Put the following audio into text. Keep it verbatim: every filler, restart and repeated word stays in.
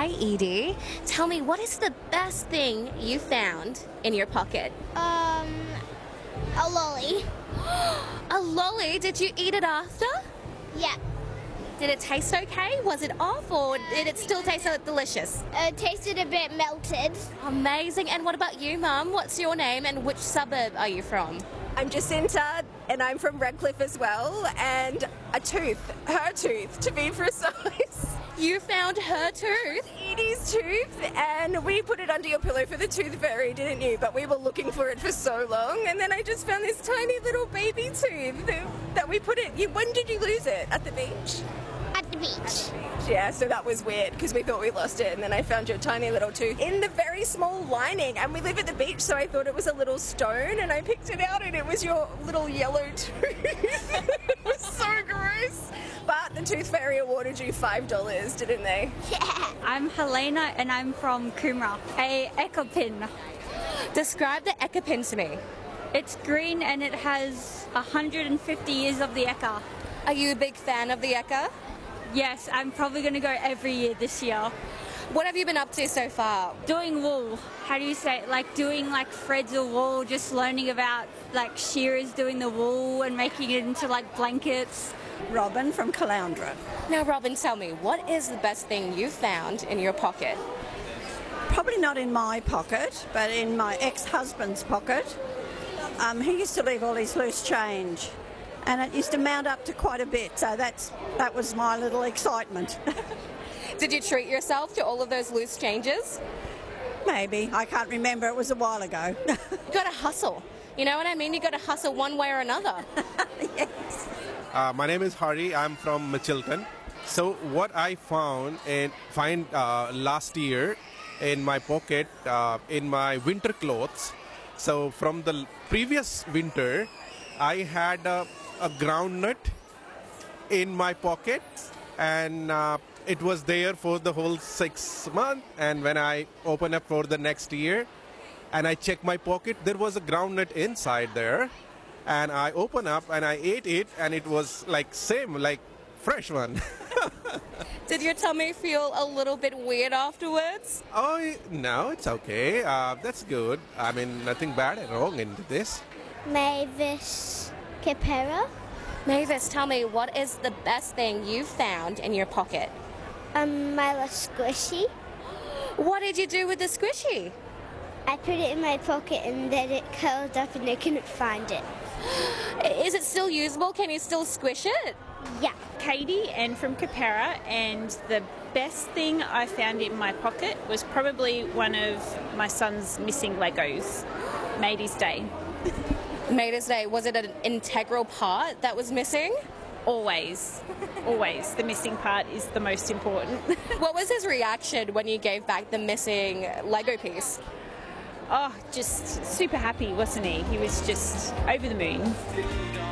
Hi, Edie. Tell me, what is the best thing you found in your pocket? Um, a lolly. A lolly? Did you eat it after? Yeah. Did it taste okay? Was it off, or did it still taste so delicious? It tasted a bit melted. Amazing. And what about you, Mum? What's your name and which suburb are you from? I'm Jacinta, and I'm from Redcliffe as well, and a tooth, her tooth, to be precise. You found her tooth? Edie's tooth, and we put it under your pillow for the tooth fairy, didn't you? But we were looking for it for so long, and then I just found this tiny little baby tooth that, that we put it. You, when did you lose it? At the beach? At the beach. Yeah, so that was weird because we thought we lost it, and then I found your tiny little tooth in the very small lining, and we live at the beach, so I thought it was a little stone, and I picked it out, and it was your little yellow tooth. It was so gross. But the Tooth Fairy awarded you five dollars, didn't they? Yeah. I'm Helena and I'm from Coomera, a ecopin. Describe the ecopin to me. It's green and it has one hundred fifty years of the eka. Are you a big fan of the Eka? Yes, I'm probably going to go every year this year. What have you been up to so far? Doing wool. How do you say it? Like doing like threads of wool, just learning about like shearers doing the wool and making it into like blankets. Robin from Caloundra. Now, Robin, tell me, what is the best thing you found in your pocket? Probably not in my pocket, but in my ex-husband's pocket. Um, he used to leave all his loose change, and it used to mount up to quite a bit, so that's that was my little excitement. Did you treat yourself to all of those loose changes? Maybe. I can't remember. It was a while ago. You got to hustle. You know what I mean? You got to hustle one way or another. Yes. Uh, my name is Hari. I'm from Mitchelton. So what I found and find uh, last year in my pocket uh, in my winter clothes. So from the previous winter, I had a, a groundnut in my pocket, and uh, it was there for the whole six months. And when I open up for the next year, and I check my pocket, there was a groundnut inside there. And I open up and I ate it, and it was like same, like fresh one. Did your tummy feel a little bit weird afterwards? Oh, no, it's okay. Uh, that's good. I mean, nothing bad and wrong into this. Mavis Capera. Mavis, tell me, what is the best thing you found in your pocket? Um, my little squishy. What did you do with the squishy? I put it in my pocket and then it curled up and I couldn't find it. Is it still usable? Can you still squish it? Yeah. Katie and from Capera, and the best thing I found in my pocket was probably one of my son's missing Legos. Made his day. Made his day. Was it an integral part that was missing? Always. Always. The missing part is the most important. What was his reaction when you gave back the missing Lego piece? Oh, just super happy, wasn't he? He was just over the moon.